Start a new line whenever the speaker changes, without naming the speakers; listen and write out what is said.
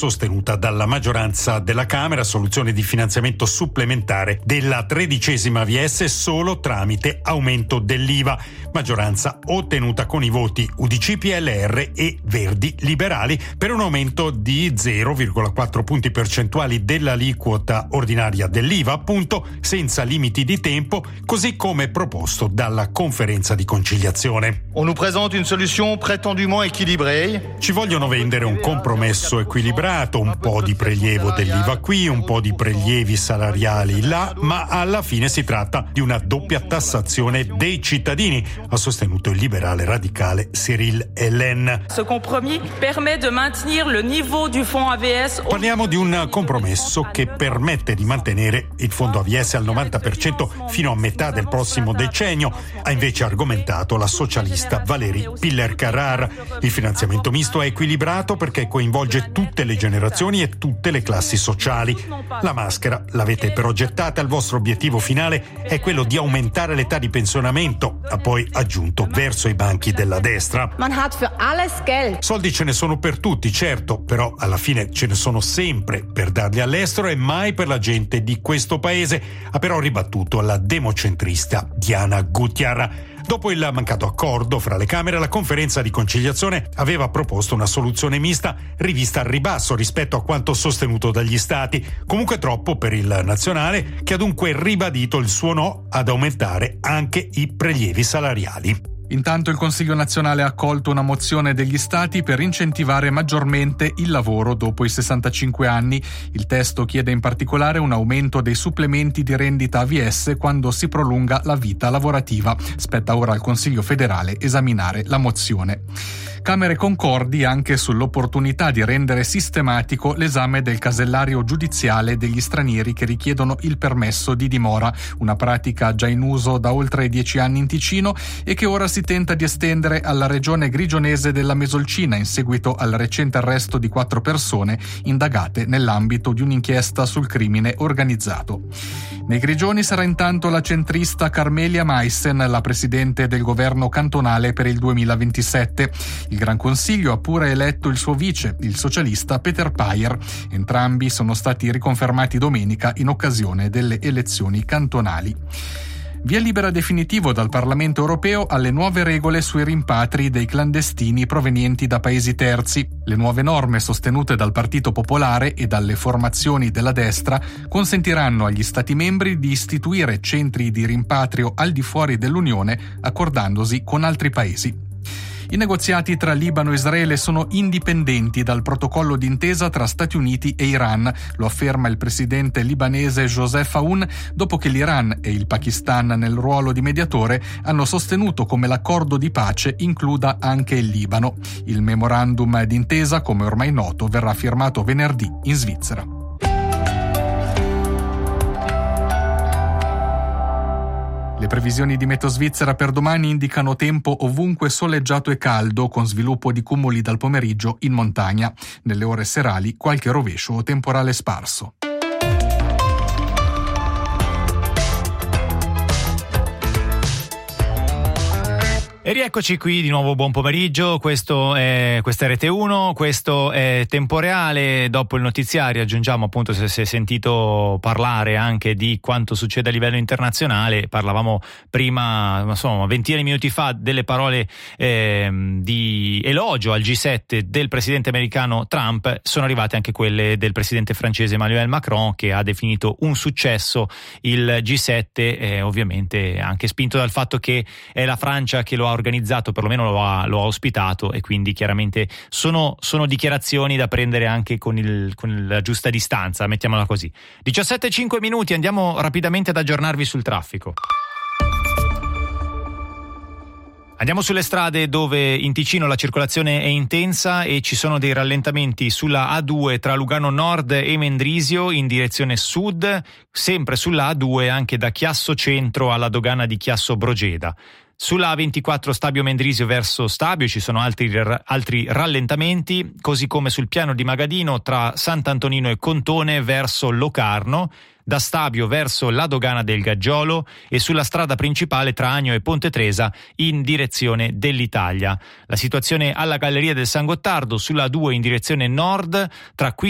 sostenuta dalla maggioranza della Camera, soluzione di finanziamento supplementare della 13ª AVS solo tramite aumento dell'IVA, maggioranza ottenuta con i voti UDC, PLR e Verdi Liberali per un aumento di 0,4 punti percentuali dell'aliquota ordinaria dell'IVA, appunto senza limiti di tempo, così come proposto dalla conferenza di conciliazione.
On nous présente une solution prétendument équilibrée.
Ci vogliono vendere un compromesso equilibrato, un po' di prelievo dell'IVA qui, un po' di prelievi salariali là, ma alla fine si tratta di una doppia tassazione dei cittadini, ha sostenuto il liberale radicale Cyril Hélène.
Ce compromis permet de maintenir le niveau du fonds AVS.
Parliamo di un compromesso che permette di mantenere il fondo AVS al 90% fino a metà del prossimo decennio, ha invece argomentato la socialista Valérie Piller-Carrard. Il finanziamento misto è equilibrato perché coinvolge tutte le generazioni e tutte le classi sociali. La maschera l'avete però gettata, il vostro obiettivo finale è quello di aumentare l'età di pensionamento, ha poi aggiunto verso i banchi della destra.
Man hat für alles Geld.
Soldi ce ne sono per tutti, certo, però alla fine ce ne sono sempre per darli all'estero e mai per la gente di questo paese, ha però ribattuto la democentrista Diana Gutiarra. Dopo il mancato accordo fra le Camere, la conferenza di conciliazione aveva proposto una soluzione mista rivista al ribasso rispetto a quanto sostenuto dagli Stati, comunque troppo per il nazionale, che ha dunque ribadito il suo no ad aumentare anche i prelievi salariali.
Intanto il Consiglio nazionale ha accolto una mozione degli Stati per incentivare maggiormente il lavoro dopo i 65 anni. Il testo chiede in particolare un aumento dei supplementi di rendita AVS quando si prolunga la vita lavorativa. Spetta ora al Consiglio federale esaminare la mozione. Camere concordi anche sull'opportunità di rendere sistematico l'esame del casellario giudiziale degli stranieri che richiedono il permesso di dimora, una pratica già in uso da oltre 10 anni in Ticino e che ora si tenta di estendere alla regione grigionese della Mesolcina in seguito al recente arresto di 4 persone indagate nell'ambito di un'inchiesta sul crimine organizzato. Nei Grigioni sarà intanto la centrista Carmelia Meissen la presidente del governo cantonale per il 2027. Il Gran Consiglio ha pure eletto il suo vice, il socialista Peter Payer. Entrambi sono stati riconfermati domenica in occasione delle elezioni cantonali. Via libera definitivo dal Parlamento europeo alle nuove regole sui rimpatri dei clandestini provenienti da paesi terzi. Le nuove norme sostenute dal Partito Popolare e dalle formazioni della destra consentiranno agli Stati membri di istituire centri di rimpatrio al di fuori dell'Unione, accordandosi con altri paesi. I negoziati tra Libano e Israele sono indipendenti dal protocollo d'intesa tra Stati Uniti e Iran, lo afferma il presidente libanese Joseph Aoun, dopo che l'Iran e il Pakistan nel ruolo di mediatore hanno sostenuto come l'accordo di pace includa anche il Libano. Il memorandum d'intesa, come ormai noto, verrà firmato venerdì in Svizzera. Le previsioni di Meteo Svizzera per domani indicano tempo ovunque soleggiato e caldo, con sviluppo di cumuli dal pomeriggio in montagna. Nelle ore serali qualche rovescio o temporale sparso.
E rieccoci qui di nuovo, buon pomeriggio, questa è Rete 1, questo è Tempo Reale. Dopo il notiziario aggiungiamo, appunto, se si è sentito parlare anche di quanto succede a livello internazionale. Parlavamo prima, insomma, ventina di minuti fa, delle parole di elogio al G7 del presidente americano Trump. Sono arrivate anche quelle del presidente francese Emmanuel Macron, che ha definito un successo il G7, ovviamente anche spinto dal fatto che è la Francia che lo ha organizzato, perlomeno lo ha ospitato, e quindi chiaramente sono dichiarazioni da prendere anche con la giusta distanza, mettiamola così. 17:05 minuti, andiamo rapidamente ad aggiornarvi sul traffico. Andiamo sulle strade dove in Ticino la circolazione è intensa e ci sono dei rallentamenti sulla A2 tra Lugano Nord e Mendrisio in direzione sud, sempre sulla A2 anche da Chiasso Centro alla dogana di Chiasso Brogeda. Sulla A24 Stabio Mendrisio verso Stabio ci sono altri rallentamenti, così come sul piano di Magadino tra Sant'Antonino e Contone verso Locarno, da Stabio verso la dogana del Gaggiolo e sulla strada principale tra Agno e Ponte Tresa in direzione dell'Italia. La situazione alla Galleria del San Gottardo sulla A2 in direzione nord tra